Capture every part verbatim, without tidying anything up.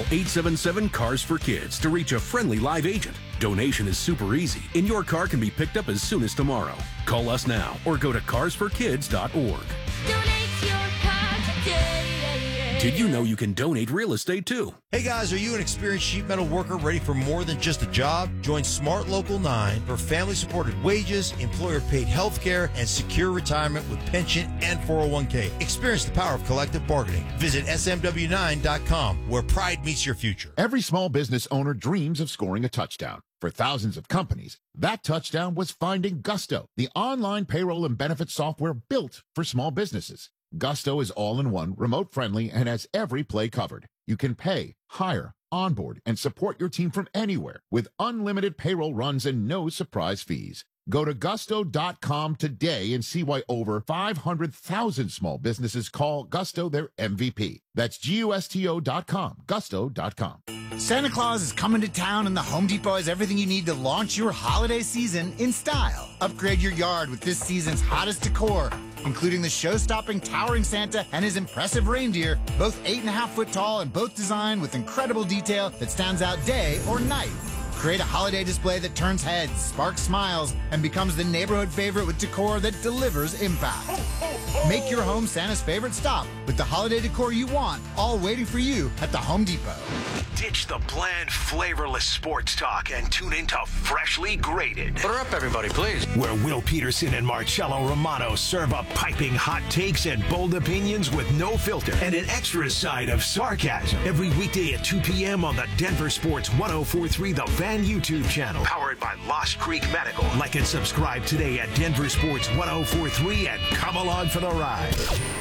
Call eight seven seven, C A R S for Kids to reach a friendly live agent. Donation is super easy, and your car can be picked up as soon as tomorrow. Call us now or go to cars for kids dot org. Donate your car today. Did you know you can donate real estate too? Hey guys, are you an experienced sheet metal worker ready for more than just a job? Join Smart Local nine for family-supported wages, employer-paid health care, and secure retirement with pension and four oh one k. Experience the power of collective bargaining. Visit S M W nine dot com, where pride meets your future. Every small business owner dreams of scoring a touchdown. For thousands of companies, that touchdown was finding Gusto, the online payroll and benefits software built for small businesses. Gusto is all-in-one, remote-friendly, and has every play covered. You can pay, hire, onboard, and support your team from anywhere with unlimited payroll runs and no surprise fees. Go to gusto dot com today and see why over five hundred thousand small businesses call Gusto their M V P. That's G U S T O dot com, gusto dot com. Santa Claus is coming to town, and the Home Depot has everything you need to launch your holiday season in style. Upgrade your yard with this season's hottest decor, including the show-stopping towering Santa and his impressive reindeer, both eight and a half foot tall and both designed with incredible detail that stands out day or night. Create a holiday display that turns heads, sparks smiles, and becomes the neighborhood favorite with decor that delivers impact. Make your home Santa's favorite stop with the holiday decor you want, all waiting for you at the Home Depot. Ditch the bland, flavorless sports talk and tune into Freshly Grated. Put her up, everybody, please. Where Will Peterson and Marcello Romano serve up piping hot takes and bold opinions with no filter and an extra side of sarcasm. Every weekday at two p.m. on the Denver Sports ten forty-three The Fan YouTube channel. Powered by Lost Creek Medical. Like and subscribe today at Denver Sports ten forty-three and come along for the ride.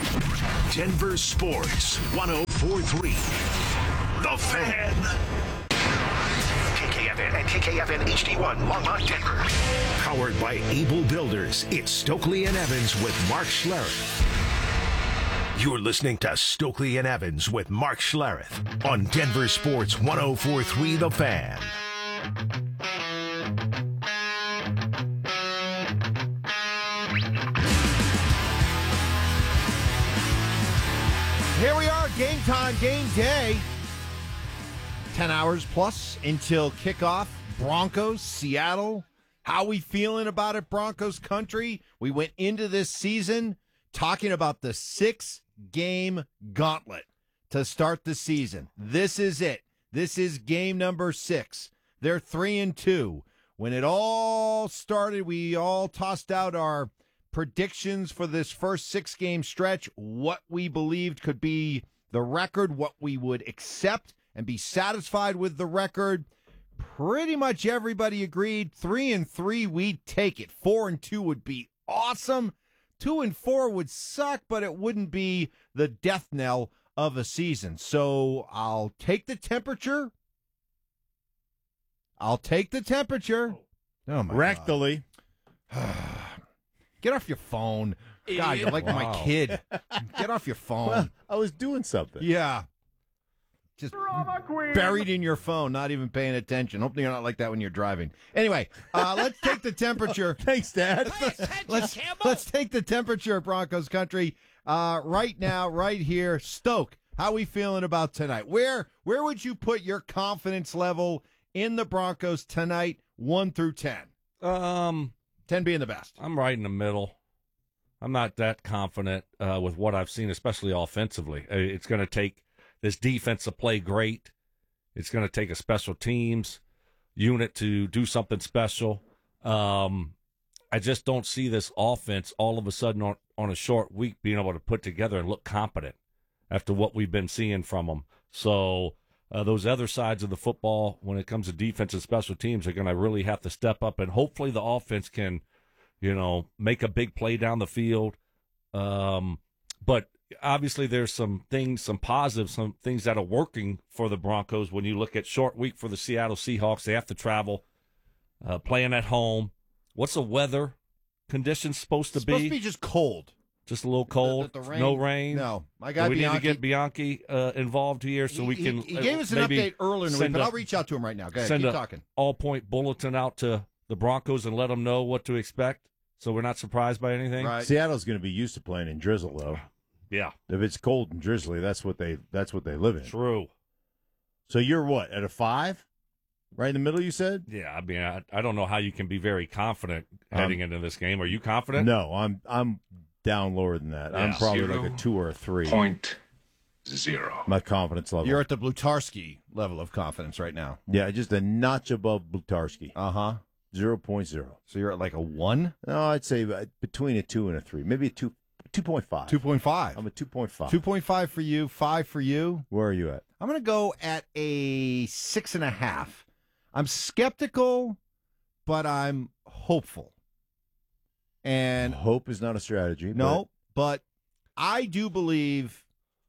Denver Sports ten forty-three. The Fan. K K F N and K K F N H D one, Longmont, Denver. Powered by Able Builders. It's Stokely and Evans with Mark Schlereth. You're listening to Stokely and Evans with Mark Schlereth on Denver Sports ten forty-three The Fan. Here we are, game time, game day. Ten hours plus until kickoff. Broncos, Seattle. How we feeling about it, Broncos country? We went into this season talking about the six-game gauntlet to start the season. This is it. This is game number six. They're three and two. When it all started, we all tossed out our predictions for this first six-game stretch, what we believed could be the record, what we would accept and be satisfied with the record. Pretty much everybody agreed. Three and three, we'd take it. Four and two would be awesome. Two and four would suck, but it wouldn't be the death knell of a season. So I'll take the temperature. I'll take the temperature. Oh my Rectally. God. Get off your phone. God, you're like Wow. my kid. Get off your phone. Well, I was doing something. Yeah. Just buried in your phone, not even paying attention. Hopefully you're not like that when you're driving. Anyway, uh, let's take the temperature. Thanks, Dad. let's let's take the temperature, Broncos country, uh, right now, right here. Stoke, how we feeling about tonight? Where where would you put your confidence level in the Broncos tonight, one through ten? Um, ten being the best. I'm right in the middle. I'm not that confident uh, with what I've seen, especially offensively. Uh, It's going to take this defense to play great. It's going to take a special teams unit to do something special. Um, I just don't see this offense all of a sudden on, on a short week being able to put together and look competent after what we've been seeing from them. So uh, those other sides of the football, when it comes to defense and special teams, are going to really have to step up, and hopefully the offense can, you know, make a big play down the field. Um, but obviously there's some things, some positives, some things that are working for the Broncos. When you look at short week for the Seattle Seahawks, they have to travel, uh, playing at home. What's the weather conditions supposed to It's be? supposed to be just cold. Just a little cold, The- the rain- no rain. No, I Do got we Bianchi. need to get Bianchi uh, involved here so He- we can. He, he gave us an uh, maybe update earlier in the week, send but a- I'll reach out to him right now. Go ahead, Send keep a talking. all-point bulletin out to the Broncos and let them know what to expect, so we're not surprised by anything. Right. Seattle's going to be used to playing in drizzle, though. Yeah, If it's cold and drizzly, that's what they that's what they live in. true. So you're what, at a five? Right in the middle, you said? Yeah, I mean, I, I don't know how you can be very confident heading um, into this game. Are you confident? No, I'm I'm down lower than that. Yeah. I'm probably Zero like a two or a three. Point zero. My confidence level. You're at the Blutarski level of confidence right now. Yeah, just a notch above Blutarski. Uh-huh. zero point zero. So you're at like a one? No, I'd say between a two and a three. Maybe a two, two point five. two point five. I'm a two point five. two point five for you, five for you. Where are you at? I'm going to go at a six and a half. I'm skeptical, but I'm hopeful. And hope is not a strategy. No, but, but I do believe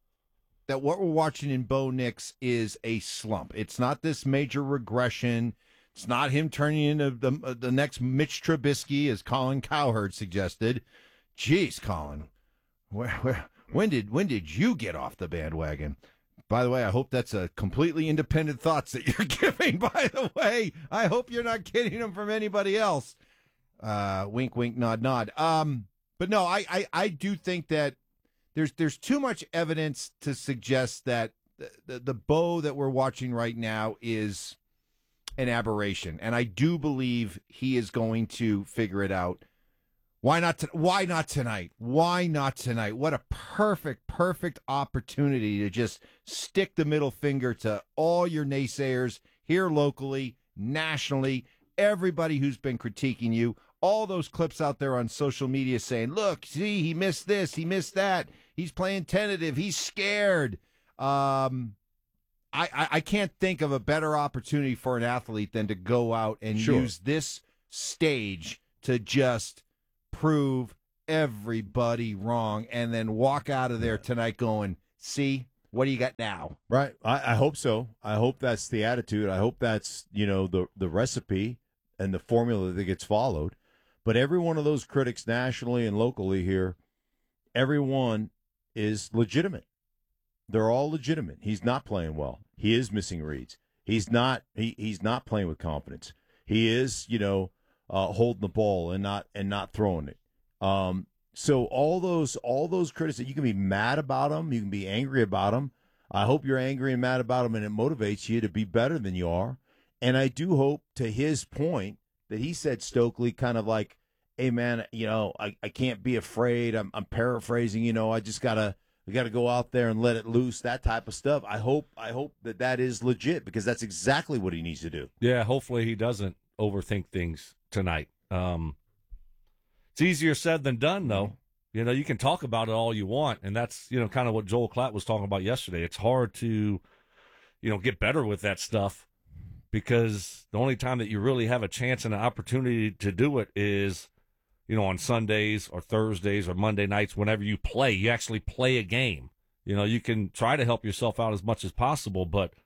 that what we're watching in Bo Nix is a slump. It's not this major regression. It's not him turning into the the next Mitch Trubisky, as Colin Cowherd suggested. Jeez, Colin, where, where, when did when did you get off the bandwagon? By the way, I hope that's a completely independent thoughts that you're giving, by the way. I hope you're not getting them from anybody else. Uh, wink, wink, nod, nod. Um, but no, I, I, I do think that there's there's too much evidence to suggest that the, the, the Bo that we're watching right now is an aberration. And I do believe he is going to figure it out. Why not? To, why not tonight? Why not tonight? What a perfect, perfect opportunity to just stick the middle finger to all your naysayers here locally, nationally, everybody who's been critiquing you, all those clips out there on social media saying, look, see, he missed this, he missed that, he's playing tentative, he's scared. Um, I, I, I can't think of a better opportunity for an athlete than to go out and sure. use this stage to just prove everybody wrong and then walk out of there tonight going, see, what do you got now? Right. I, I hope so. I hope that's the attitude. I hope that's, you know, the, the recipe and the formula that gets followed. But every one of those critics nationally and locally here, everyone is legitimate. They're all legitimate. He's not playing well. He is missing reads. He's not he, he's not playing with confidence. He is, you know, Uh, holding the ball and not and not throwing it. Um, so all those all those critics, you can be mad about them, you can be angry about them. I hope you're angry and mad about them, and it motivates you to be better than you are. And I do hope, to his point, that he said Stokely, kind of like, "Hey man, you know, I, I can't be afraid." I'm, I'm paraphrasing, you know, I just gotta we gotta go out there and let it loose. That type of stuff. I hope I hope that that is legit, because that's exactly what he needs to do. Yeah, hopefully he doesn't overthink things tonight. Um, it's easier said than done, though. You know, you can talk about it all you want, and that's, you know, kind of what Joel Klatt was talking about yesterday. It's hard to, you know, get better with that stuff, because the only time that you really have a chance and an opportunity to do it is, you know, on Sundays or Thursdays or Monday nights, whenever you play. You actually play a game. You know, you can try to help yourself out as much as possible, but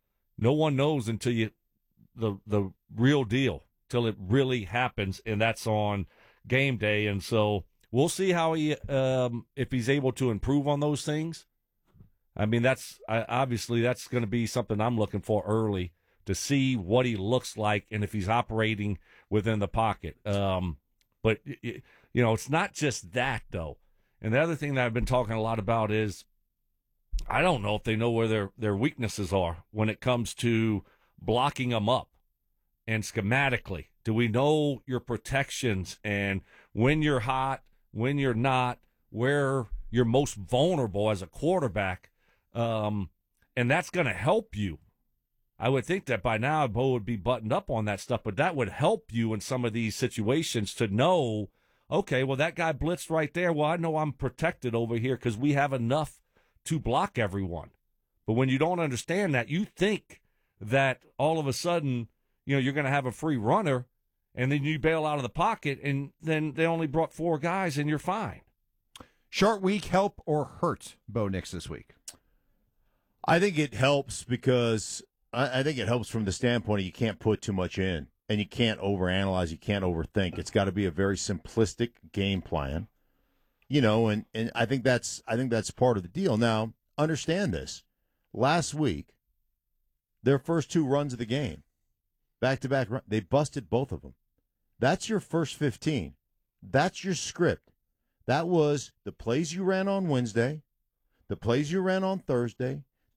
no one knows until you the the real deal, till it really happens, and that's on game day. And so we'll see how he um, if he's able to improve on those things. I mean, that's I, obviously that's going to be something I'm looking for early, to see what he looks like and if he's operating within the pocket. Um, but you know, it's not just that though. And the other thing that I've been talking a lot about is, I don't know if they know where their their weaknesses are when it comes to blocking them up. And schematically, do we know your protections and when you're hot, when you're not, where you're most vulnerable as a quarterback? Um, and that's going to help you. I would think that by now Bo would be buttoned up on that stuff, but that would help you in some of these situations to know, okay, well, that guy blitzed right there. Well, I know I'm protected over here because we have enough to block everyone. But when you don't understand that, you think that all of a sudden, you know, you're going to have a free runner, and then you bail out of the pocket, and then they only brought four guys, and you're fine. Short week help or hurt Bo Nix this week? I think it helps, because I, I think it helps from the standpoint of you can't put too much in, and you can't overanalyze, you can't overthink. It's got to be a very simplistic game plan, you know, and, and I think that's I think that's part of the deal. Now, understand this. Last week, their first two runs of the game, back-to-back, they busted both of them. That's your first fifteen. That's your script. That was the plays you ran on Wednesday, the plays you ran on Thursday,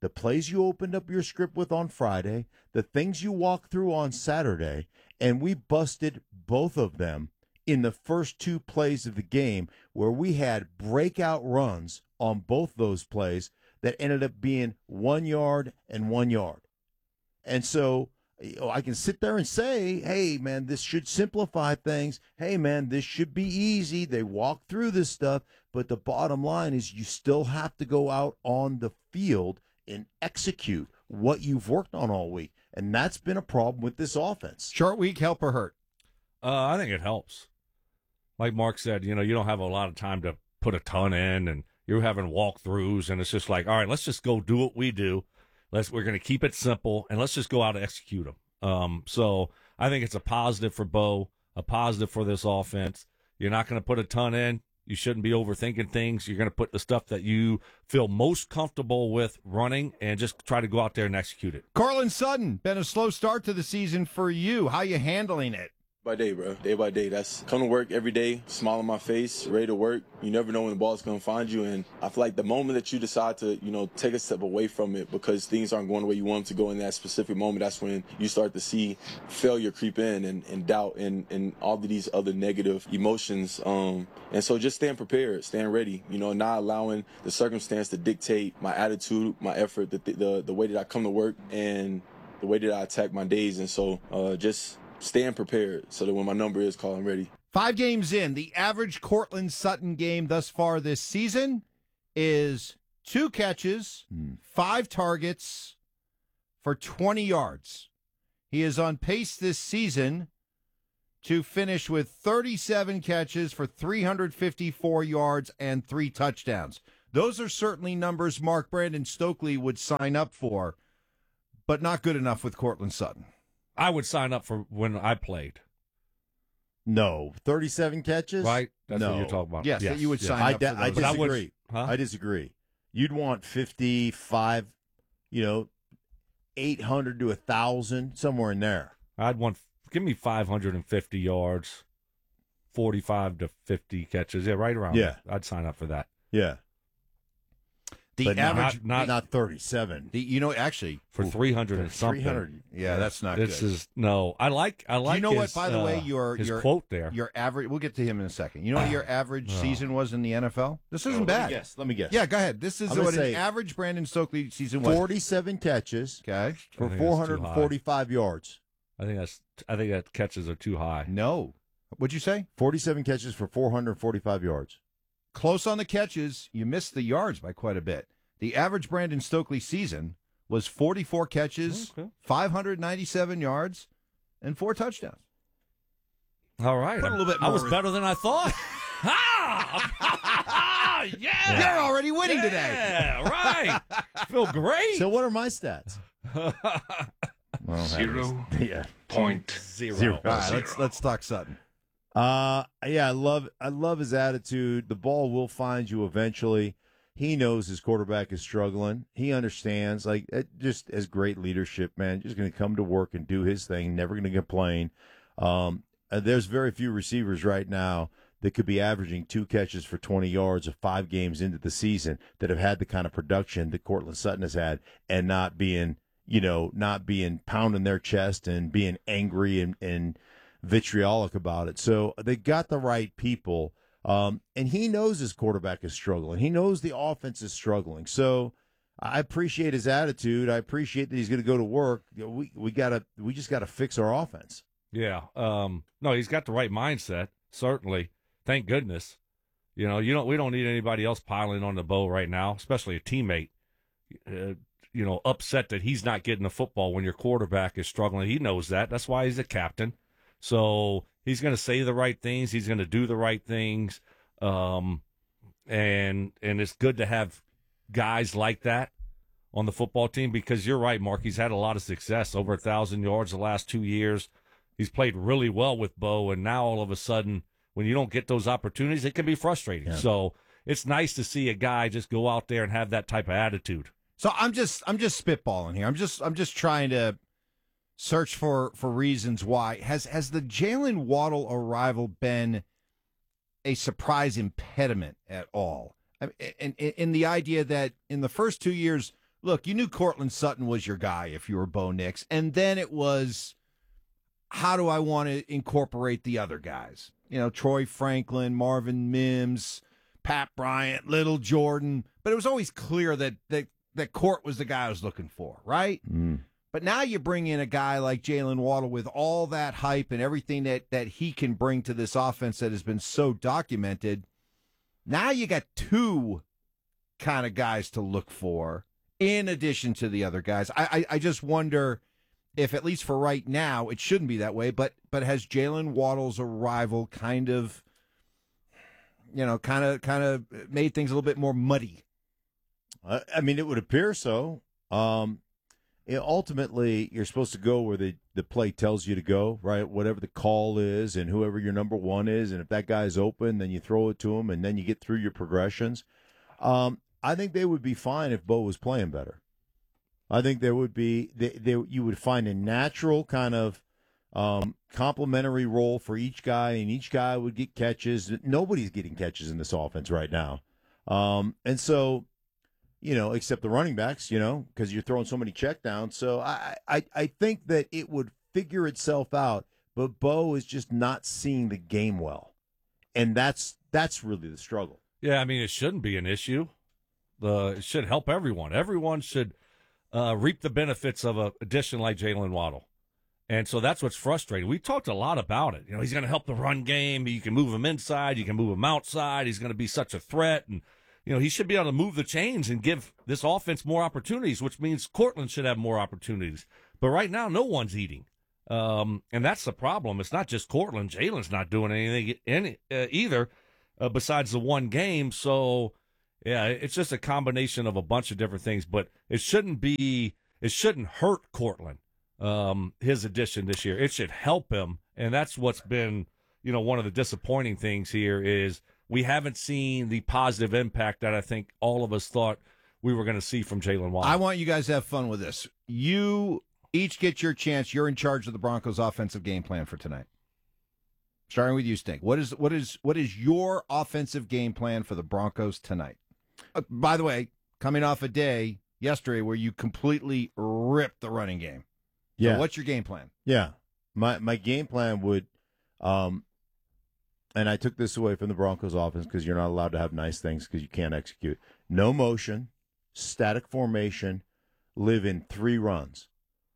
the plays you opened up your script with on Friday, the things you walked through on Saturday, and we busted both of them in the first two plays of the game where we had breakout runs on both those plays that ended up being one yard and one yard. And so you know, I can sit there and say, hey, man, this should simplify things. Hey, man, this should be easy. They walk through this stuff. But the bottom line is you still have to go out on the field and execute what you've worked on all week. And that's been a problem with this offense. Short week, help or hurt? Uh, I think it helps. Like Mark said, you know, you don't have a lot of time to put a ton in, and you're having walkthroughs, and it's just like, all right, let's just go do what we do. Let's we're going to keep it simple, and let's just go out and execute them. Um, so I think it's a positive for Bo, a positive for this offense. You're not going to put a ton in. You shouldn't be overthinking things. You're going to put the stuff that you feel most comfortable with running and just try to go out there and execute it. Cortland Sutton, been a slow start to the season for you. How you handling it? By day, bro. Day by day. That's come to work every day, smile on my face, ready to work. You never know when the ball's going to find you. And I feel like the moment that you decide to, you know, take a step away from it because things aren't going the way you want them to go in that specific moment, that's when you start to see failure creep in and, and doubt and, and all of these other negative emotions. Um, and so just staying prepared, staying ready, you know, not allowing the circumstance to dictate my attitude, my effort, the, the, the way that I come to work and the way that I attack my days. And so uh, just staying prepared so that when my number is called, I'm ready. Five games in, the average Cortland Sutton game thus far this season is two catches, mm. five targets for twenty yards. He is on pace this season to finish with thirty-seven catches for three hundred fifty-four yards and three touchdowns. Those are certainly numbers Mark Brandon Stokely would sign up for, but not good enough with Cortland Sutton. I would sign up for when I played. No. thirty-seven catches? Right? That's no. what you're talking about. Yes, yes. that you would yes. sign I, up da- for I those. disagree. I, would, huh? I disagree. You'd want fifty-five, you know, eight hundred to one thousand, somewhere in there. I'd want, give me five hundred fifty yards, forty-five to fifty catches. Yeah, right around Yeah. there. I'd sign up for that. Yeah. The but average, not, not, not thirty-seven. the, you know, actually, for three hundred and something. three hundred. yeah, that's not This good. is, no, I like, I like Do you know his, what, by the uh, way, your his your quote there. Your average, we'll get to him in a second. You know what your average Oh. season was in the N F L? This isn't Oh, bad. Let me guess. Let me guess. Yeah, go ahead. This is I'm gonna what say an average Brandon Stokely season was. forty-seven catches Okay. for I think four that's too hundred forty-five yards. I think that's, I think that catches are too high. No. What'd you say? forty-seven catches for four hundred forty-five yards. Close on the catches. You missed the yards by quite a bit. The average Brandon Stokely season was forty-four catches, Okay. five hundred ninety-seven yards, and four touchdowns. All right. Put a little bit I more was in. better than I thought. ah! yeah. You're already winning today. Yeah, right. Feel great. So what are my stats? Well, Zero yeah. point Zero. Zero. All right, let's let's talk Sutton. Uh yeah, I love I love his attitude. The ball will find you eventually. He knows his quarterback is struggling. He understands. Like it just as great leadership, man. Just going to come to work and do his thing. Never going to complain. Um, uh, there's very few receivers right now that could be averaging two catches for twenty yards of five games into the season that have had the kind of production that Cortland Sutton has had, and not being, you know, not being pounding their chest and being angry and, and vitriolic about it. So they got the right people. Um, and he knows his quarterback is struggling. He knows the offense is struggling. So I appreciate his attitude. I appreciate that he's going to go to work. You know, we we gotta we just got to fix our offense. Yeah. Um, no, he's got the right mindset. Certainly. Thank goodness. You know, you don't. We don't need anybody else piling on the Bo right now, especially a teammate. Uh, you know, upset that he's not getting the football when your quarterback is struggling. He knows that. That's why he's a captain. So he's going to say the right things. He's going to do the right things. Um, and and it's good to have guys like that on the football team, because you're right, Mark. He's had a lot of success, over a thousand yards the last two years. He's played really well with Bo, and now all of a sudden, when you don't get those opportunities, it can be frustrating. Yeah. So it's nice to see a guy just go out there and have that type of attitude. So I'm just I'm just spitballing here. I'm just I'm just trying to search for, for reasons why. Has has the Jalen Waddle arrival been a surprise impediment at all? I mean, in, in, in the idea that in the first two years, look, you knew Cortland Sutton was your guy if you were Bo Nix, and then it was, how do I want to incorporate the other guys? You know, Troy Franklin, Marvin Mims, Pat Bryant, Little Jordan. But it was always clear that that, that Court was the guy I was looking for, right? Mm. But now you bring in a guy like Jalen Waddle with all that hype and everything that, that he can bring to this offense that has been so documented. Now you got two kind of guys to look for in addition to the other guys. I, I, I just wonder if, at least for right now, it shouldn't be that way, but but has Jalen Waddle's arrival kind of, you know, kind of kind of made things a little bit more muddy? I, I mean, it would appear so. Um, it, ultimately, you're supposed to go where the, the play tells you to go, right? Whatever the call is and whoever your number one is, and if that guy's open, then you throw it to him, and then you get through your progressions. Um, I think they would be fine if Bo was playing better. I think there would be they, they, you would find a natural kind of um, complementary role for each guy, and each guy would get catches. Nobody's getting catches in this offense right now, um, and so you know, except the running backs, you know, because you're throwing so many checkdowns. So I, I I think that it would figure itself out, but Bo is just not seeing the game well, and that's that's really the struggle. Yeah, I mean, it shouldn't be an issue. The it should help everyone. Everyone should uh, reap the benefits of an addition like Jalen Waddle. And so that's what's frustrating. We talked a lot about it. You know, he's going to help the run game. You can move him inside. You can move him outside. He's going to be such a threat. And, you know, he should be able to move the chains and give this offense more opportunities, which means Cortland should have more opportunities. But right now, no one's eating. Um, and that's the problem. It's not just Cortland. Jalen's not doing anything any, uh, either uh, besides the one game. So, yeah, it's just a combination of a bunch of different things. But it shouldn't be – it shouldn't hurt Cortland. Um, his addition this year. It should help him, and that's what's been, you know, one of the disappointing things here is we haven't seen the positive impact that I think all of us thought we were going to see from Jalen Waddle. I want you guys to have fun with this. You each get your chance. You're in charge of the Broncos' offensive game plan for tonight. Starting with you, Stink. What is what is what is your offensive game plan for the Broncos tonight? Uh, by the way, coming off a day yesterday where you completely ripped the running game. Yeah. So what's your game plan? Yeah. My my game plan would, um, and I took this away from the Broncos offense because you're not allowed to have nice things because you can't execute. No motion, static formation, live in three runs.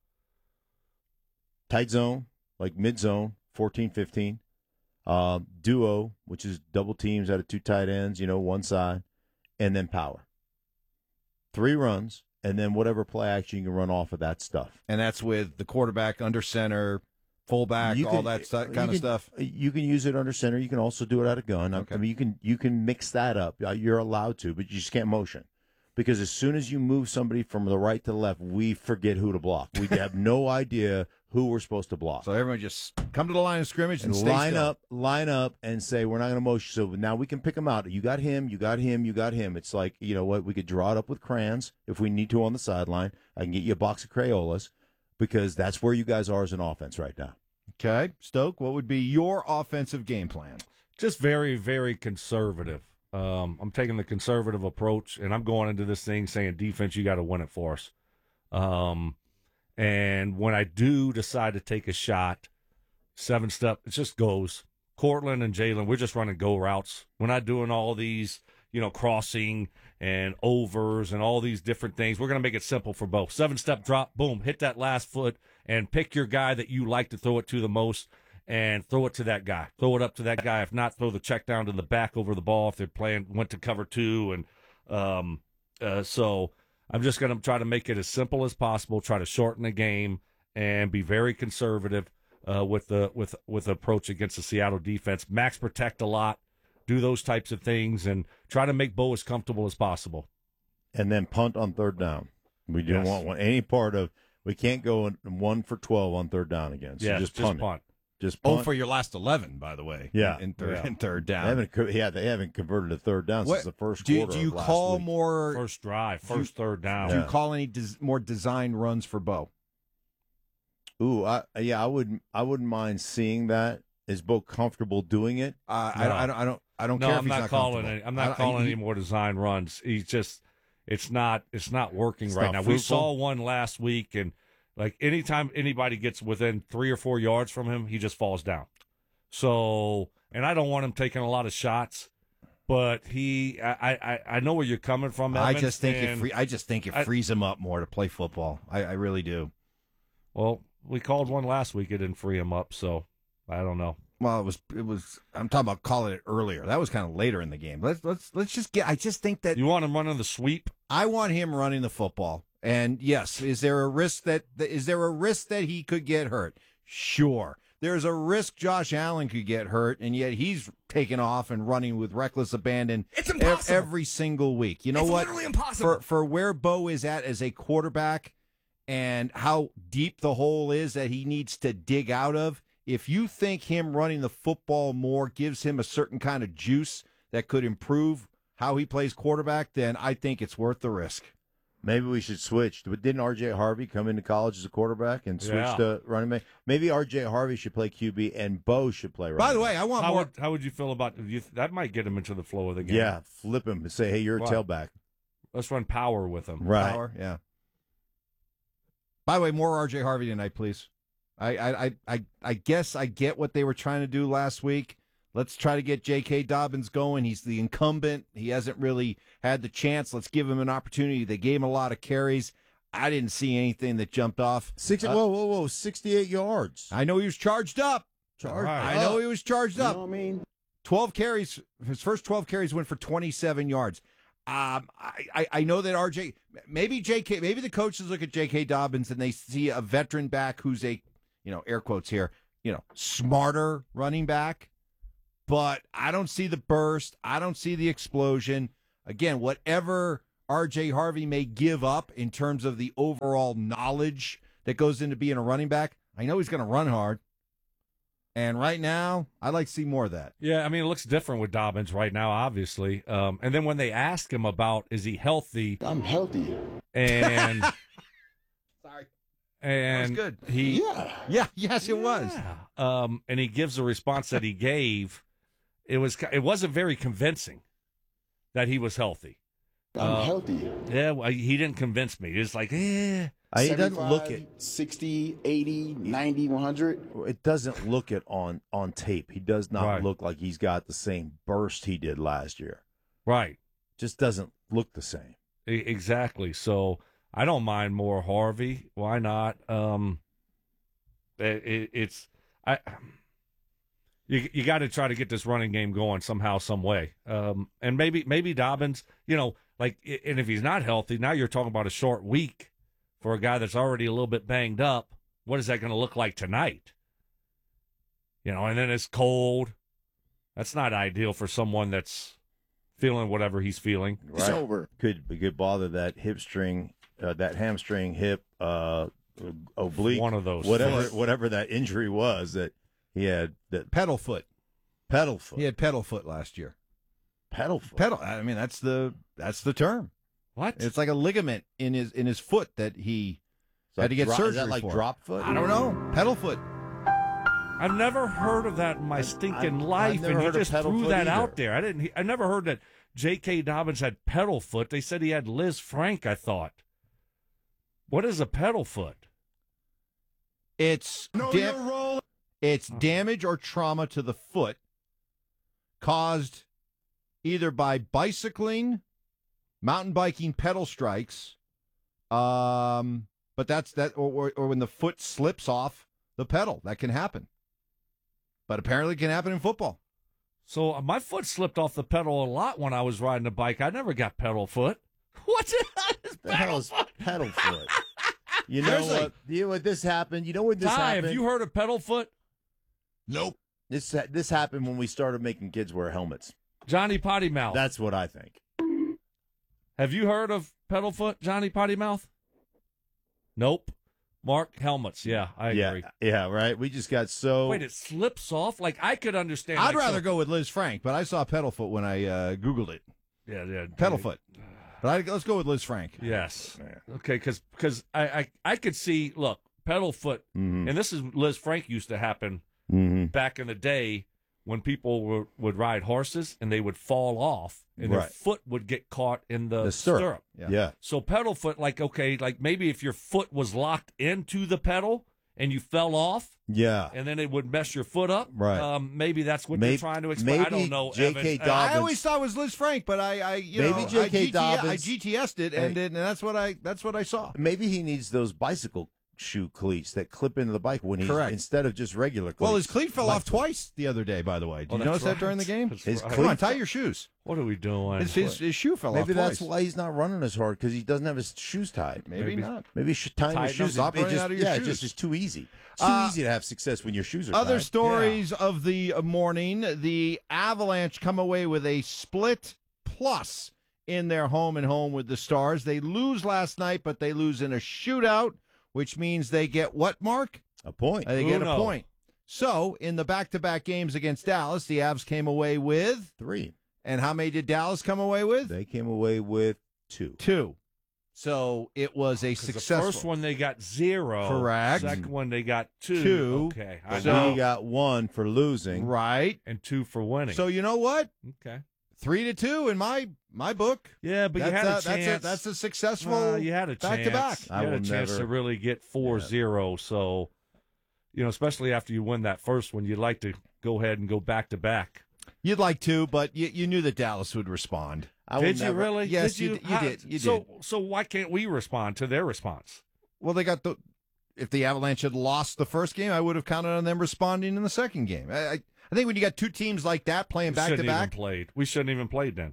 Tight zone, like mid zone, fourteen fifteen. Uh, duo, which is double teams out of two tight ends, you know, one side, and then power. Three runs. And then whatever play action you can run off of that stuff. And that's with the quarterback, under center, fullback, You all can- that stu- kind you of can- stuff. You can use it under center. You can also do it out of gun. Okay. I mean, you can you can mix that up. Uh, You're allowed to, but you just can't motion. Because as soon as you move somebody from the right to the left, we forget who to block. We have no idea who we're supposed to block. So everyone just come to the line of scrimmage and, And stay line still. up, line up, and say we're not going to motion. So now we can pick them out. You got him, you got him, you got him. It's like, you know what? We could draw it up with crayons if we need to on the sideline. I can get you a box of Crayolas because that's where you guys are as an offense right now. Okay, Stoke, what would be your offensive game plan? Just very, very conservative. Um, I'm taking the conservative approach, and I'm going into this thing saying, defense, you got to win it for us. Um, and when I do decide to take a shot, seven step, it just goes. Cortland and Jalen, we're just running go routes. We're not doing all these, you know, crossing and overs and all these different things. We're going to make it simple for both. Seven step drop, boom, hit that last foot, and pick your guy that you like to throw it to the most. And throw it to that guy. Throw it up to that guy. If not, throw the check down to the back over the ball if they're playing, went to cover two. And um, uh, so I'm just going to try to make it as simple as possible, try to shorten the game, and be very conservative uh, with the with with the approach against the Seattle defense. Max protect a lot, do those types of things, and try to make Bo as comfortable as possible. And then punt on third down. We don't Yes. want one, any part of, we can't go in one for twelve on third down again. So Yeah, just just punt. it. punt. Just Oh, punt. for your last eleven, by the way. Yeah. in third, Yeah. in third They down. haven't, co- yeah, they haven't converted a third down What- since the first do, quarter do you of last call week. more? First drive, first third down. Do you call any des- more design runs for Bo? Ooh, I, yeah, I would. I wouldn't mind seeing that. Is Bo comfortable doing it? Uh, No. I, I, don't- I don't. I don't No, care I'm if he's not, not calling comfortable. any. I'm I- not I- calling he- any more design runs. He's just, it's not it's not working It's right not now. fruitful. We saw one last week, and like anytime anybody gets within three or four yards from him, he just falls down. So, and I don't want him taking a lot of shots, but he, I, I, I know where you're coming from, Evans, I just think it and free, I just think it I- frees him up more to play football. I, I really do. Well, we called one last week. It didn't free him up, so I don't know. Well, it was it was. I'm talking about calling it earlier. That was kind of later in the game. Let's let's let's just get. I just think that You want him running the sweep? I want him running the football. And yes, is there a risk that is there a risk that he could get hurt? Sure. There's a risk Josh Allen could get hurt, and yet he's taking off and running with reckless abandon It's ev- impossible. every single week. You know It's what? literally impossible. For for where Bo is at as a quarterback and how deep the hole is that he needs to dig out of, if you think him running the football more gives him a certain kind of juice that could improve how he plays quarterback, then I think it's worth the risk. Maybe we should switch. But didn't R J Harvey come into college as a quarterback and switch Yeah. to running back? Maybe R J Harvey should play Q B and Bo should play running By the back. way, I want How more. would, how would you feel about you, that? Might get him into the flow of the game. Yeah, flip him and say, hey, you're a Wow. tailback. Let's run power with him. Right. Power, yeah. By the way, more R J Harvey tonight, please. I, I, I, I, I guess I get what they were trying to do last week. Let's try to get J K. Dobbins going. He's the incumbent. He hasn't really had the chance. Let's give him an opportunity. They gave him a lot of carries. I didn't see anything that jumped off. Six, Uh, whoa, whoa, whoa, sixty-eight yards. I know he was charged up. Charged I up. know he was charged You up. know what I mean? twelve carries. His first twelve carries went for twenty-seven yards. Um, I, I, I know that R J, maybe J K, maybe the coaches look at J K. Dobbins and they see a veteran back who's a, you know, air quotes here, you know, smarter running back. But I don't see the burst. I don't see the explosion. Again, whatever R J. Harvey may give up in terms of the overall knowledge that goes into being a running back, I know he's going to run hard. And right now, I'd like to see more of that. Yeah, I mean, it looks different with Dobbins right now, obviously. Um, and then when they ask him about is he healthy, I'm healthy. and Sorry, and that was good. he Yeah. Yeah, yes, it was. yeah. Um, and he gives a response that he gave. It was it wasn't very convincing that he was healthy. I'm Uh, healthy. Yeah, well, he didn't convince me. It's like, eh. I, it doesn't look seventy-five, it. sixty, eighty, ninety, one hundred. It doesn't look it on on tape. He does not Right. look like he's got the same burst he did last year. Right. Just doesn't look the same. E- Exactly. So I don't mind more Harvey. Why not? Um, it, it, it's I. You you got to try to get this running game going somehow, some way. Um, and maybe maybe Dobbins, you know, like, i- and if he's not healthy, now you're talking about a short week for a guy that's already a little bit banged up. What is that going to look like tonight? You know, and then it's cold. That's not ideal for someone that's feeling whatever he's feeling. It's over. Could could bother that hip string, uh, that hamstring, hip, uh, oblique, One of those whatever things. whatever that injury was that he had. That Pedal foot. pedal foot. He had pedal foot last year. pedal foot. Pedal. I mean, that's the that's the term. What? It's like a ligament in his in his foot that he So had to get drop- surgery Is that like for. drop foot? I don't know. Pedal foot. I've never heard of that in my stinking I've- life, I've never and you heard of just pedal threw foot that either. out there. I didn't. I never heard that J K. Dobbins had pedal foot. They said he had Liz Frank. I thought. What is a pedal foot? It's dam- it's damage or trauma to the foot caused either by bicycling, mountain biking pedal strikes, um, but that's that, or, or, or when the foot slips off the pedal, that can happen. But apparently, it can happen in football. So uh, my foot slipped off the pedal a lot when I was riding a bike. I never got pedal foot. What's it? The hell is pedal foot? You know Seriously. what? You know what this happened? You know when this Ty, happened? have you heard of pedal foot? Nope. This this happened when we started making kids wear helmets. Johnny Potty Mouth. That's what I think. Have you heard of pedal foot, Johnny Potty Mouth? Nope. Mark, helmets. Yeah, I yeah, agree. yeah, right. We just got so. Wait, it slips off? Like, I could understand. I'd like, rather so- go with Liz Frank, but I saw pedal foot when I uh, Googled it. Yeah, yeah. Pedal foot. But I, let's go with Liz Frank. Yes. Okay, because I, I I could see, look, pedal foot, Mhm. and this is Liz Frank used to happen Mhm. back in the day when people were, would ride horses and they would fall off and their Right. foot would get caught in the, The stirrup. stirrup. Yeah. Yeah. So pedal foot, like, okay, like maybe if your foot was locked into the pedal and you fell off, Yeah. and then it would mess your foot up. Right. Um, maybe that's what Maybe- you're trying to explain. I maybe don't know. J K Evan. Dobbins- I always thought it was Liz Frank, but I, I you Maybe know, J K I, G T, Dobbins- I G T S'd it, and, and that's what I that's what I saw. Maybe he needs those bicycle shoe cleats that clip into the bike when he Correct. instead of just regular cleats. Well, his cleat fell Like- off twice the other day. By the way, did Oh, you that's notice that right. during the game? That's His right. Come on, cleat- tie your shoes. What are we doing? His, his, his shoe fell Maybe off that's twice. why he's not running as hard because he doesn't have his shoes tied. Maybe, Maybe- not. Maybe sh- tying your Tighten shoes. them. Stop it running just, out of your yeah, it shoes. just is too easy. It's too Uh, easy to have success when your shoes are Other tied. stories of the morning: the Avalanche come away with a split plus in their home and home with the Stars. They lose last night, but they lose in a shootout, which means they get what, Mark? A point. They get Uno. a point. So, in the back-to-back games against Dallas, the Avs came away with Three. And how many did Dallas come away with? They came away with two. Two. So it was a 'Cause successful. The first one they got zero. Correct. Second one they got two. Two. Okay. I So know. we got one for losing. Right. And two for winning. So you know what? okay. Three to two in my my book. Yeah, but that's you had a, that's chance. a that's a successful. Well, you had a back chance. to back. You I had a will chance never- to really get four zero. So, you know, especially after you win that first one, you'd like to go ahead and go back to back. You'd like to, but you, you knew that Dallas would respond. I will Did you never- really? Yes, did you you, d- you How- did, you so, did. So why can't we respond to their response? Well, they got the. If the Avalanche had lost the first game, I would have counted on them responding in the second game. I, I, I think when you got two teams like that playing We back to shouldn't even back, played. We shouldn't even played then.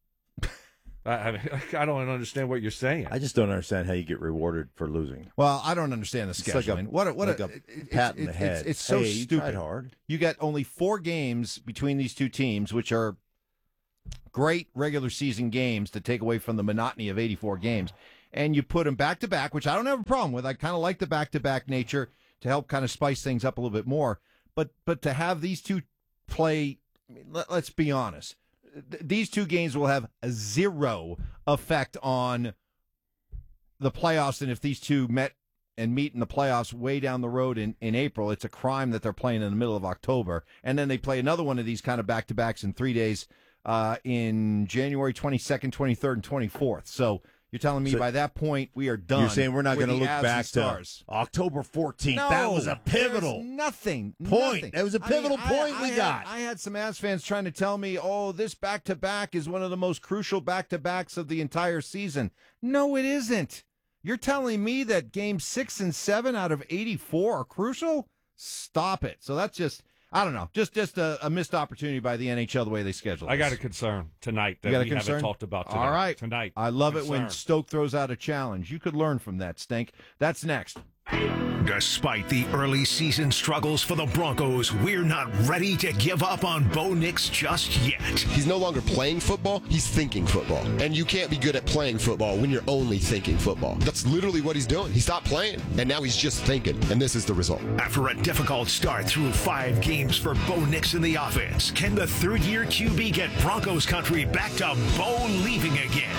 I, I, mean, I don't understand what you're saying. I just don't understand how you get rewarded for losing. well, I don't understand the It's like scheduling. a- what a, what like a, a it- it- pat in it- the it's- head. It's, so Hey, you stupid. tried hard. You got only four games between these two teams, which are great regular season games to take away from the monotony of eighty-four games. And you put them back to back, which I don't have a problem with. I kind of like the back to back nature to help kind of spice things up a little bit more. But but to have these two play, I mean, let, let's be honest, th- these two games will have a zero effect on the playoffs. And if these two met and meet in the playoffs way down the road in, in April, it's a crime that they're playing in the middle of October. And then they play another one of these kind of back to backs in three days uh, in January twenty-second, twenty-third, and twenty-fourth. So you're telling me So by that point we are done. You're saying we're not with going to the look Avs back and to Stars. October fourteenth. No, that was a pivotal there's nothing. point. nothing. That was a I mean, pivotal I- point I we had- got. I had some Avs fans trying to tell me, "Oh, this back to back is one of the most crucial back to backs of the entire season." No, it isn't. You're telling me that game six and seven out of eighty-four are crucial? Stop it. So that's just, I don't know, just just a, a missed opportunity by the N H L the way they schedule. I got a this. concern tonight that You got a we concern? haven't talked about today. All right. Tonight. I love it when Concern. Stoke throws out a challenge. You could learn from that, Stink. That's next. Despite the early season struggles for the Broncos, we're not ready to give up on Bo Nix just yet. He's no longer playing football, he's thinking football. And you can't be good at playing football when you're only thinking football. That's literally what he's doing. He stopped playing, and now he's just thinking, and this is the result. After a difficult start through five games for Bo Nix in the offense, can the third-year Q B get Broncos country back to Bo leaving again?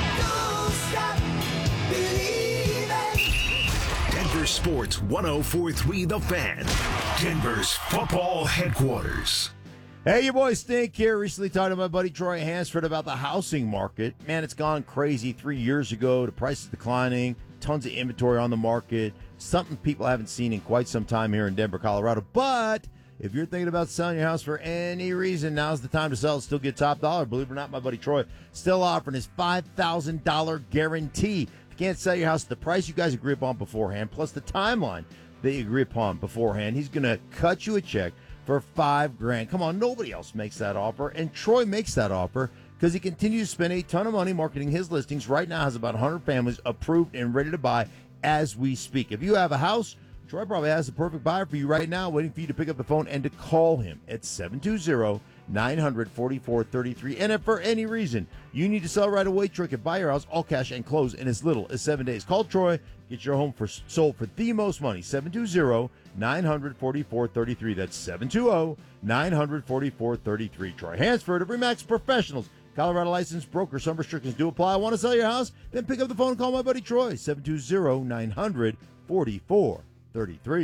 Denver Sports one oh four point three The Fan, Denver's football headquarters. Hey, your boy Stink here. Recently talked to my buddy Troy Hansford about the housing market. Man, it's gone crazy. Three years ago, the price is declining. Tons of inventory on the market. Something people haven't seen in quite some time here in Denver, Colorado. But if you're thinking about selling your house for any reason, now's the time to sell. Still get top dollar. Believe it or not, my buddy Troy still offering his five thousand dollars guarantee. If you can't sell your house at the price you guys agree upon beforehand, plus the timeline that you agree upon beforehand, he's going to cut you a check for five grand. Come on, nobody else makes that offer, and Troy makes that offer because he continues to spend a ton of money marketing his listings. Right now has about one hundred families approved and ready to buy as we speak. If you have a house, Troy probably has the perfect buyer for you right now, waiting for you to pick up the phone and to call him at seven two zero, nine hundred, forty-four thirty-three. And if for any reason you need to sell right away, Troy can buy your house all cash and close in as little as seven days. Call Troy, get your home for sold for the most money. seven two zero, nine hundred, forty-four thirty-three. That's seven two zero, nine hundred, forty-four thirty-three. Troy Hansford of Remax Professionals, Colorado licensed broker. Some restrictions do apply. Want to sell your house? Then pick up the phone and call my buddy Troy, seven two zero, nine hundred, forty-four thirty-three.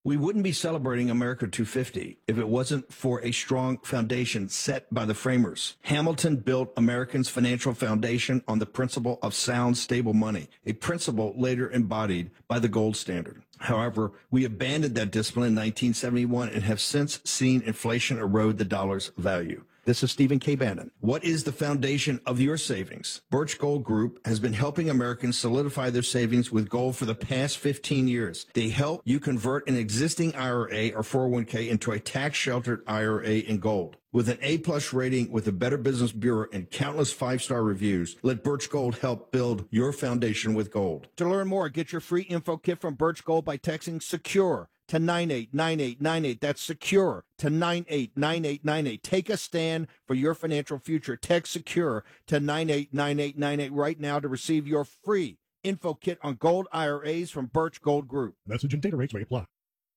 We wouldn't be celebrating America two fifty if it wasn't for a strong foundation set by the framers. Hamilton built Americans' financial foundation on the principle of sound, stable money, a principle later embodied by the gold standard. However, we abandoned that discipline in nineteen seventy-one and have since seen inflation erode the dollar's value. This is Stephen K. Bannon. What is the foundation of your savings? Birch Gold Group has been helping Americans solidify their savings with gold for the past fifteen years. They help you convert an existing I R A or four oh one k into a tax-sheltered I R A in gold. With an A-plus rating with the Better Business Bureau and countless five-star reviews, let Birch Gold help build your foundation with gold. To learn more, get your free info kit from Birch Gold by texting SECURE to nine eight nine eight nine eight. That's SECURE to nine eight nine eight nine eight. Take a stand for your financial future. Text SECURE to nine eight nine eight nine eight right now to receive your free info kit on gold I R As from Birch Gold Group. Message and data rates may apply.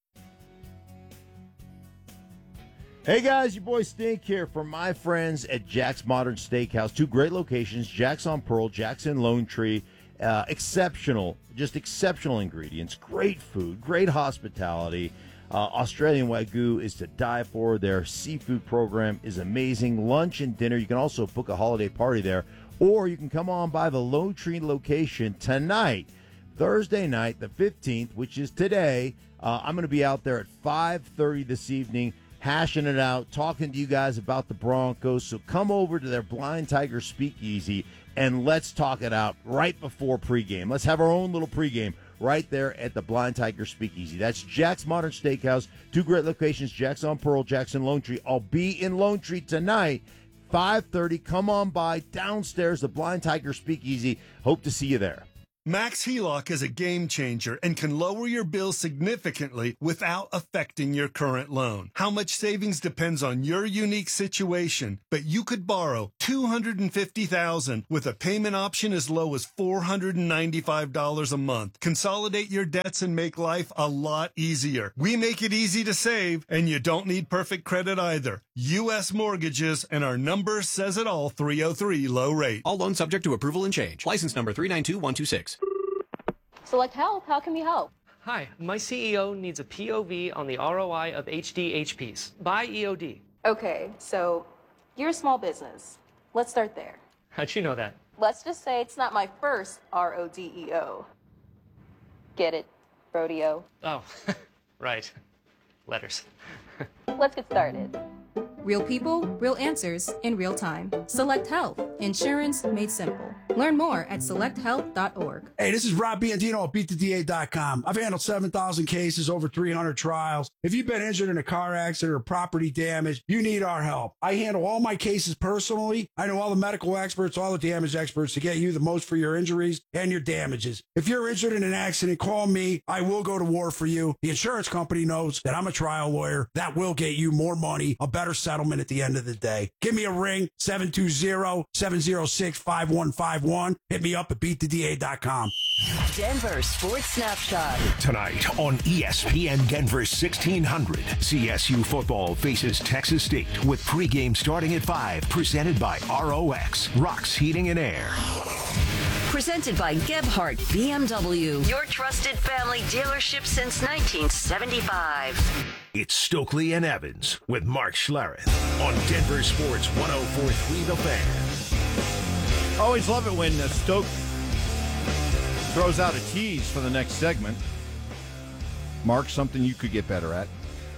Hey guys, your boy Stink here from my friends at Jack's Modern Steakhouse. Two great locations, Jack's on Pearl, Jack's in Lone Tree. Uh, exceptional, just exceptional ingredients, great food, great hospitality. Uh, Australian Wagyu is to die for. Their seafood program is amazing. Lunch and dinner. You can also book a holiday party there, or you can come on by the Lone Tree location tonight, Thursday night, the fifteenth, which is today. Uh, I'm going to be out there at five thirty this evening, hashing it out, talking to you guys about the Broncos. So come over to their Blind Tiger Speakeasy and let's talk it out right before pregame. Let's have our own little pregame right there at the Blind Tiger Speakeasy. That's Jack's Modern Steakhouse. Two great locations, Jack's on Pearl, Jack's in Lone Tree. I'll be in Lone Tree tonight, five thirty. Come on by downstairs, the Blind Tiger Speakeasy. Hope to see you there. Max HELOC is a game changer and can lower your bill significantly without affecting your current loan. How much savings depends on your unique situation, but you could borrow two hundred fifty thousand dollars with a payment option as low as four hundred ninety-five dollars a month. Consolidate your debts and make life a lot easier. We make it easy to save, and you don't need perfect credit either. U S Mortgages, and our number says it all, three oh three low rate. All loans subject to approval and change. License number three nine two one two six. Select Help, how can we help? Hi, my C E O needs a P O V on the R O I of H D H Ps. Buy E O D. Okay, so you're a small business. Let's start there. How'd you know that? Let's just say it's not my first R O D E O. Get it? Rodeo. Oh, right. Letters. Let's get started. Real people, real answers in real time. Select Health. Insurance made simple. Learn more at select health dot org. Hey, this is Rob Biandino at beat the D A dot com. I've handled seven thousand cases, over three hundred trials. If you've been injured in a car accident or property damage, you need our help. I handle all my cases personally. I know all the medical experts, all the damage experts to get you the most for your injuries and your damages. If you're injured in an accident, call me. I will go to war for you. The insurance company knows that I'm a trial lawyer. That will get you more money, a better settlement at the end of the day. Give me a ring, seven two zero, seven zero six, five one five one. Hit me up at beat the D A dot com. Denver Sports Snapshot. Tonight on E S P N Denver sixteen hundred, C S U football faces Texas State with pregame starting at five, presented by R O X, Rocks Heating and Air. Presented by Gebhardt B M W, your trusted family dealership since nineteen seventy-five. It's Stokely and Evans with Mark Schlereth on Denver Sports one oh four point three The Fan. Always love it when uh, Stoke throws out a tease for the next segment. Mark, something you could get better at.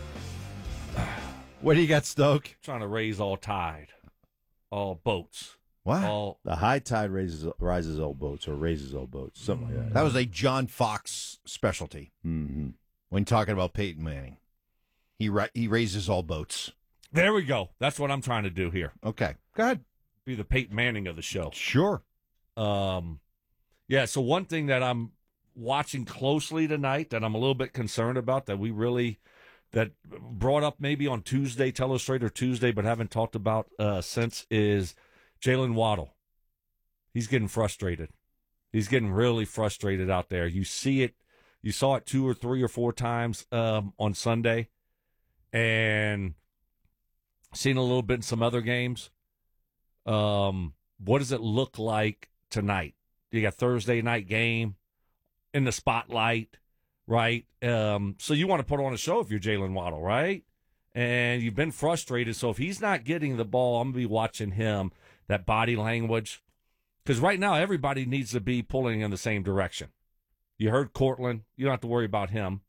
What do you got, Stoke? Trying to raise all tide, all boats. What? All The high tide raises rises all boats, or raises all boats, something like that. That was a John Fox specialty. Mm-hmm. When talking about Peyton Manning, he ra- he raises all boats. There we go. That's what I'm trying to do here. Okay, go ahead. Be the Peyton Manning of the show. Sure. Um, yeah. So one thing that I'm watching closely tonight that I'm a little bit concerned about that we really that brought up maybe on Tuesday, Telestrator Tuesday, but haven't talked about uh, since is Jalen Waddle. He's getting frustrated. He's getting really frustrated out there. You see it. You saw it two or three or four times um, on Sunday, and seen a little bit in some other games. Um, what does it look like tonight? You got Thursday night game in the spotlight, right? Um, so you want to put on a show if you're Jalen Waddle, right? And you've been frustrated. So if he's not getting the ball, I'm going to be watching him, that body language. Because right now, everybody needs to be pulling in the same direction. You heard Cortland. You don't have to worry about him.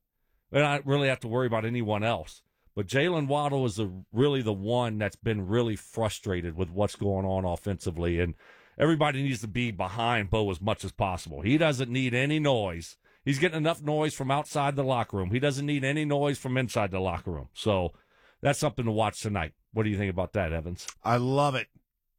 You don't really have to worry about anyone else. But Jalen Waddle is the, really the one that's been really frustrated with what's going on offensively. And everybody needs to be behind Bo as much as possible. He doesn't need any noise. He's getting enough noise from outside the locker room. He doesn't need any noise from inside the locker room. So that's something to watch tonight. What do you think about that, Evans? I love it.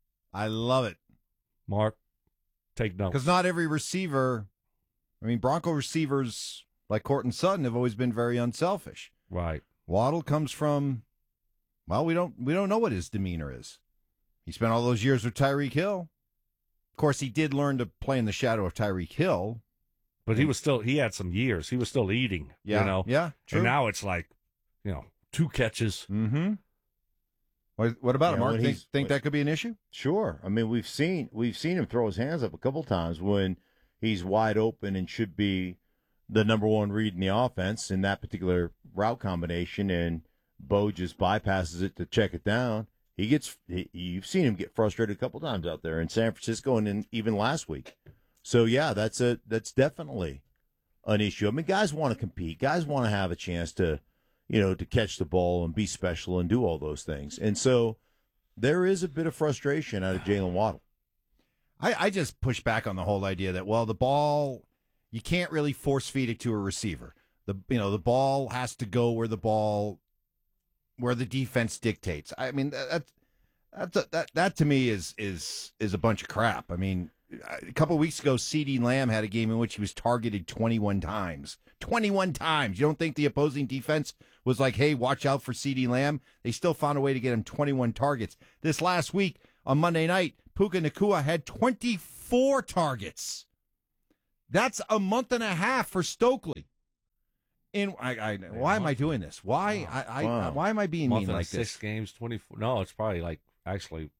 I love it. Mark, take notes. Because not every receiver, I mean, Bronco receivers like Courtland Sutton have always been very unselfish. Right. Waddle comes from, well, we don't we don't know what his demeanor is. He spent all those years with Tyreek Hill. Of course, he did learn to play in the shadow of Tyreek Hill. But he was still, he had some years. He was still eating, yeah, you know. Yeah, true. And now it's like, you know, two catches. Mm-hmm. What, what about Yeah, it, Mark? when Think, he's- think that could be an issue? Sure. I mean, we've seen we've seen him throw his hands up a couple times when he's wide open and should be the number one read in the offense in that particular route combination, and Bo just bypasses it to check it down. He gets he, you've seen him get frustrated a couple times out there in San Francisco and in, even last week. So yeah, that's a that's definitely an issue. I mean, guys want to compete. Guys want to have a chance to, you know, to catch the ball and be special and do all those things. And so there is a bit of frustration out of Jalen Waddle. I, I just push back on the whole idea that, well, the ball, you can't really force feed it to a receiver. The you know the ball has to go where the ball, where the defense dictates. I mean that that that that, that to me is is is a bunch of crap. I mean, a couple of weeks ago, CeeDee Lamb had a game in which he was targeted twenty-one times. twenty-one times. You don't think the opposing defense was like, hey, watch out for CeeDee Lamb? They still found a way to get him twenty-one targets. This last week on Monday night, Puka Nacua had twenty-four targets. That's a month and a half for Stokely. In I, I why am I doing this? Why I, I Wow. why am I being Month mean and like six this? games, twenty-four. No, it's probably like actually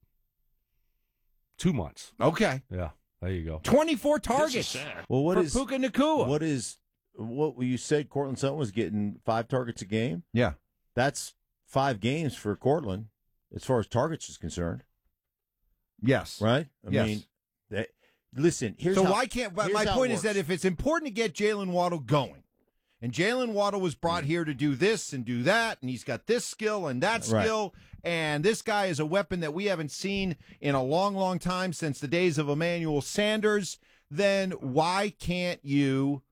two months. Okay. Yeah, there you go. twenty-four targets. Well, what for is Puka Nacua? What is what you said? Cortland Sutton was getting five targets a game. Yeah, that's five games for Cortland as far as targets is concerned. Yes. Right. I Yes. mean, that, listen. Here's so how- why can't? But here's my how it point is works. that if it's important to get Jalen Waddle going, and Jalen Waddle was brought here to do this and do that, and he's got this skill and that Right. skill, and this guy is a weapon that we haven't seen in a long, long time since the days of Emmanuel Sanders, then why can't you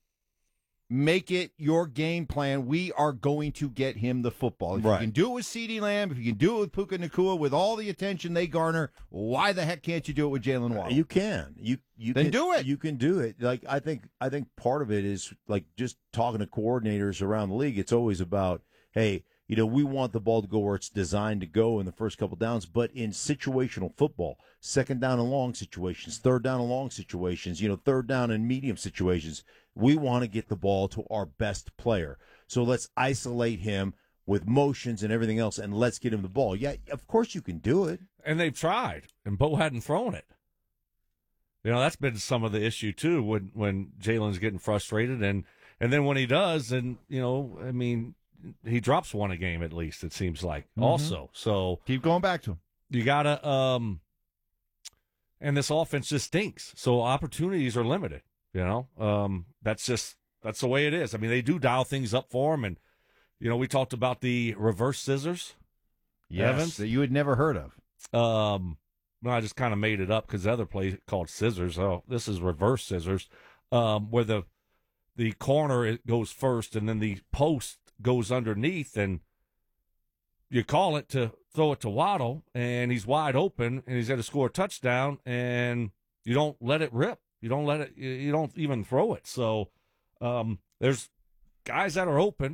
make it your game plan? We are going to get him the football. If Right. you can do it with CeeDee Lamb, if you can do it with Puka Nacua, with all the attention they garner, why the heck can't you do it with Jalen Waddle? You can. You you Then can, do it. You can do it. Like I think I think part of it is like just talking to coordinators around the league. It's always about, hey, you know, we want the ball to go where it's designed to go in the first couple downs, but in situational football, second down and long situations, third down and long situations, you know, third down and medium situations, we want to get the ball to our best player. So let's isolate him with motions and everything else, and let's get him the ball. Yeah, of course you can do it. And they've tried, and Bo hadn't thrown it. You know, that's been some of the issue too when when Jalen's getting frustrated, and and then when he does, and you know, I mean, he drops one a game at least. It seems like Mhm. also. So keep going back to him. You gotta, um, and this offense just stinks. So opportunities are limited. You know, um, that's just that's the way it is. I mean, they do dial things up for him, and you know, we talked about the reverse scissors. Yes, Evans, that you had never heard of. Um, no, I just kind of made it up because the other play called scissors. Oh, this is reverse scissors, um, where the the corner it goes first and then the post goes underneath, and you call it to throw it to Waddle, and he's wide open, and he's got to score a touchdown, and you don't let it rip. You don't let it. You don't even throw it. So um, there's guys that are open.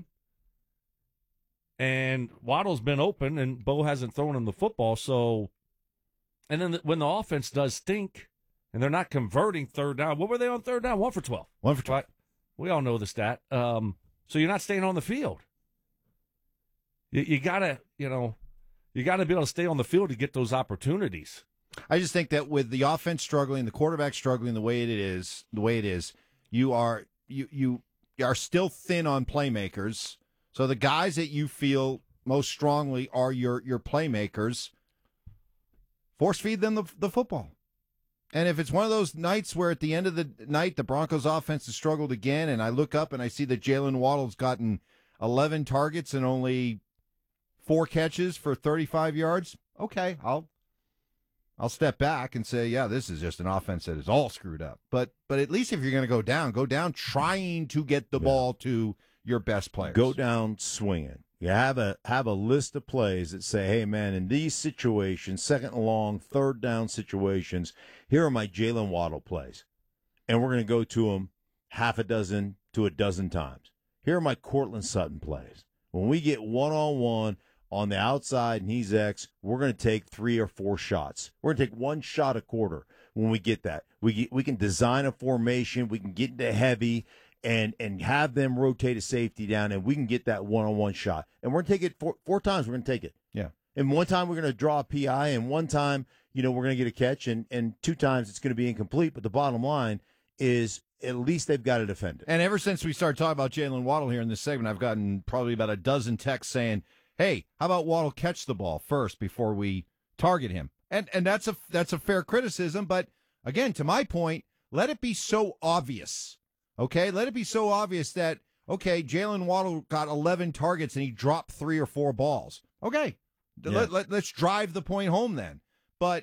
And Waddle's been open, and Bo hasn't thrown him the football. So, and then the, when the offense does stink, and they're not converting third down, what were they on third down? One for twelve. One for twelve. Right? We all know the stat. Um, so you're not staying on the field. You, you gotta, you know, you gotta be able to stay on the field to get those opportunities. I just think that with the offense struggling, the quarterback struggling the way it is, the way it is, you are you you are still thin on playmakers. So the guys that you feel most strongly are your your playmakers. Force feed them the, the football. And if it's one of those nights where at the end of the night the Broncos offense has struggled again, and I look up and I see that Jalen Waddle's gotten eleven targets and only four catches for thirty-five yards, okay, I'll I'll step back and say, yeah, this is just an offense that is all screwed up. But but at least if you're going to go down, go down trying to get the yeah. ball to your best players. Go down swinging. You have a have a list of plays that say, hey, man, in these situations, second and long, third down situations, here are my Jalen Waddle plays. And we're going to go to them half a dozen to a dozen times. Here are my Cortland Sutton plays. When we get one-on-one on the outside and he's X, we're going to take three or four shots. We're going to take one shot a quarter when we get that. We get, we can design a formation. We can get into heavy. And and have them rotate a safety down, and we can get that one-on-one shot. And we're going to take it four, four times. We're going to take it. Yeah. And one time we're going to draw a P I, and one time, you know, we're going to get a catch, and, and two times it's going to be incomplete. But the bottom line is at least they've got to defend it. And ever since we started talking about Jalen Waddle here in this segment, I've gotten probably about a dozen texts saying, hey, how about Waddle catch the ball first before we target him? And and that's a that's a fair criticism. But, again, to my point, let it be so obvious. Okay, let it be so obvious that, okay, Jalen Waddle got eleven targets and he dropped three or four balls. Okay, yeah. let, let, let's drive the point home then. But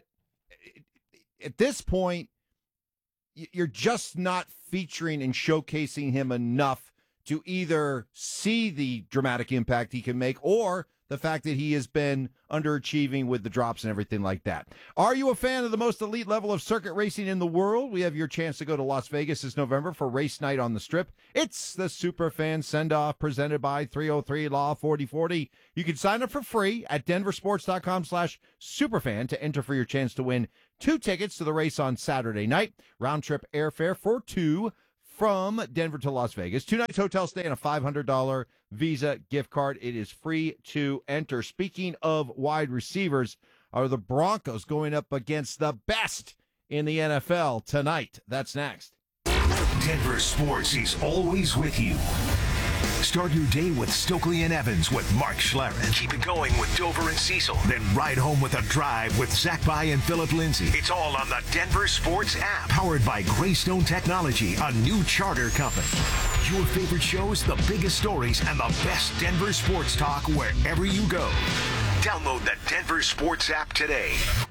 at this point, you're just not featuring and showcasing him enough to either see the dramatic impact he can make or the fact that he has been underachieving with the drops and everything like that. Are you a fan of the most elite level of circuit racing in the world? We have your chance to go to Las Vegas this November for race night on the Strip. It's the Superfan Send-Off presented by three oh three Law forty forty. You can sign up for free at denversports.com slash superfan to enter for your chance to win two tickets to the race on Saturday night. Round-trip airfare for two from Denver to Las Vegas. Two nights hotel stay and a five hundred dollars Visa gift card. It is free to enter. Speaking of wide receivers, are the Broncos going up against the best in the N F L tonight? That's next. Denver Sports is always with you. Start your day with Stokely and Evans with Mark Schlereth. Keep it going with Dover and Cecil. Then ride home with a drive with Zach By and Philip Lindsay. It's all on the Denver Sports app. Powered by Greystone Technology, a new charter company. Your favorite shows, the biggest stories, and the best Denver sports talk wherever you go. Download the Denver Sports app today.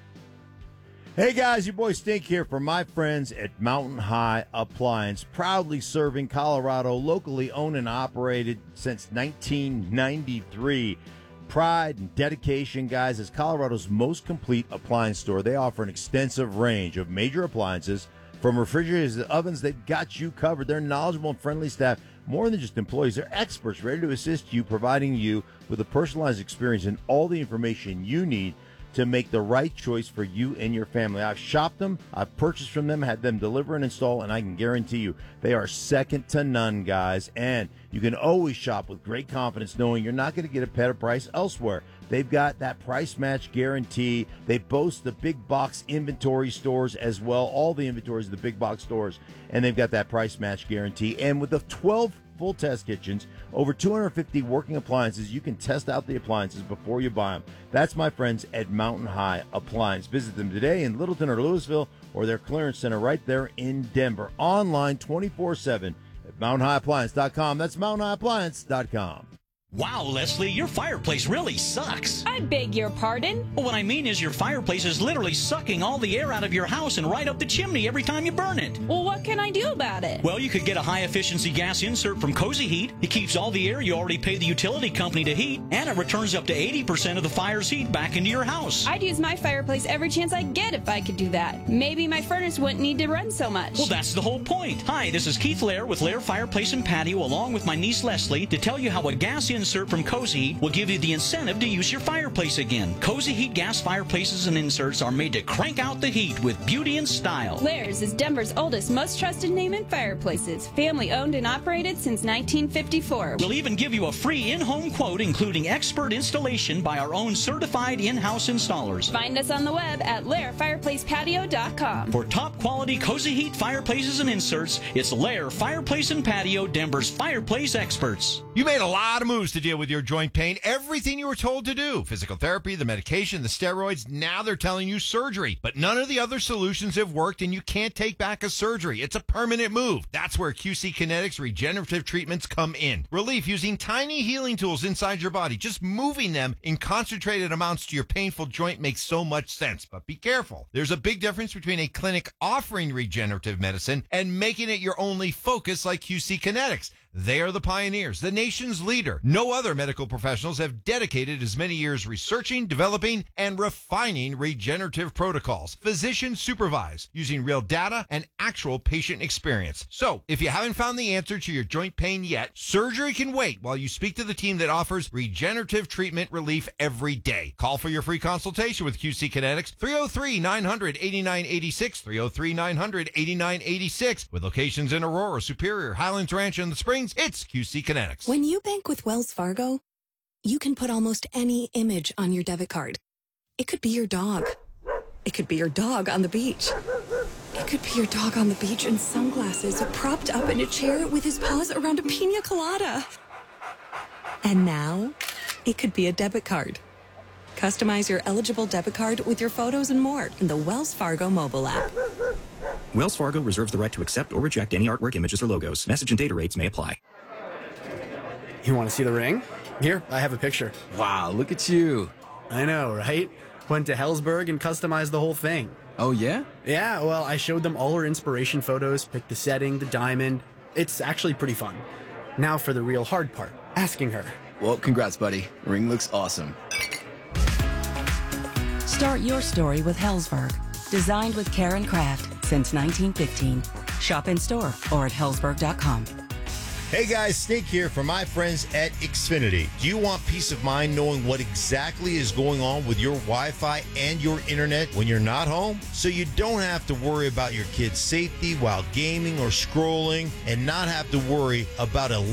Hey guys, your boy Stink here from my friends at Mountain High Appliance, proudly serving Colorado, locally owned and operated since nineteen ninety-three. Pride and dedication, guys, as Colorado's most complete appliance store. They offer an extensive range of major appliances, from refrigerators to ovens. They've got you covered. They're knowledgeable and friendly staff. More than just employees, they're experts ready to assist you, providing you with a personalized experience and all the information you need to make the right choice for you and your family. I've shopped them, I've purchased from them, had them deliver and install, and I can guarantee you they are second to none, guys. And you can always shop with great confidence knowing you're not going to get a better price elsewhere. They've got that price match guarantee. They boast the big box inventory stores as well, all the inventories of the big box stores, and they've got that price match guarantee. And with the twelve full test kitchens, over two hundred fifty working appliances, you can test out the appliances before you buy them. That's my friends at Mountain High Appliance. Visit them today in Littleton or Louisville, or their clearance center right there in Denver. Online twenty-four seven at mountain high appliance dot com. That's mountain high appliance dot com. Wow, Leslie, your fireplace really sucks. I beg your pardon? Well, what I mean is your fireplace is literally sucking all the air out of your house and right up the chimney every time you burn it. Well, what can I do about it? Well, you could get a high-efficiency gas insert from Cozy Heat. It keeps all the air you already pay the utility company to heat, and it returns up to eighty percent of the fire's heat back into your house. I'd use my fireplace every chance I get if I could do that. Maybe my furnace wouldn't need to run so much. Well, that's the whole point. Hi, this is Keith Lair with Lair Fireplace and Patio, along with my niece Leslie, to tell you how a gas insert insert from Cozy Heat will give you the incentive to use your fireplace again. Cozy Heat gas fireplaces and inserts are made to crank out the heat with beauty and style. Lair's is Denver's oldest, most trusted name in fireplaces. Family owned and operated since nineteen fifty-four. We'll even give you a free in-home quote, including expert installation by our own certified in-house installers. Find us on the web at lair fireplace patio dot com. For top quality Cozy Heat fireplaces and inserts, it's Lair Fireplace and Patio, Denver's fireplace experts. You made a lot of moves to deal with your joint pain. Everything you were told to do. Physical therapy, the medication, the steroids. Now they're telling you surgery. But none of the other solutions have worked, and you can't take back a surgery. It's a permanent move. That's where Q C Kinetics regenerative treatments come in. Relief using tiny healing tools inside your body. Just moving them in concentrated amounts to your painful joint makes so much sense. But be careful. There's a big difference between a clinic offering regenerative medicine and making it your only focus like Q C Kinetics. They are the pioneers, the nation's leader. No other medical professionals have dedicated as many years researching, developing, and refining regenerative protocols. Physician supervised, using real data and actual patient experience. So, if you haven't found the answer to your joint pain yet, surgery can wait while you speak to the team that offers regenerative treatment relief every day. Call for your free consultation with Q C Kinetics, three oh three, nine hundred, eighty-nine eighty-six, three oh three, nine hundred, eighty-nine eighty-six, with locations in Aurora, Superior, Highlands Ranch, and the Springs. It's Q C Kinetics. When you bank with Wells Fargo, you can put almost any image on your debit card. It could be your dog. It could be your dog on the beach. It could be your dog on the beach in sunglasses, propped up in a chair with his paws around a pina colada. And now, it could be a debit card. Customize your eligible debit card with your photos and more in the Wells Fargo mobile app. Wells Fargo reserves the right to accept or reject any artwork, images, or logos. Message and data rates may apply. You want to see the ring? Here, I have a picture. Wow, look at you. I know, right? Went to Hellsberg and customized the whole thing. Oh, yeah? Yeah, well, I showed them all our inspiration photos, picked the setting, the diamond. It's actually pretty fun. Now for the real hard part, asking her. Well, congrats, buddy. Ring looks awesome. Start your story with Hellsberg. Designed with care and craft since nineteen fifteen. Shop in store or at hellsberg dot com. Hey guys, Snake here from my friends at Xfinity. Do you want peace of mind knowing what exactly is going on with your Wi-Fi and your internet when you're not home? So you don't have to worry about your kids' safety while gaming or scrolling, and not have to worry about a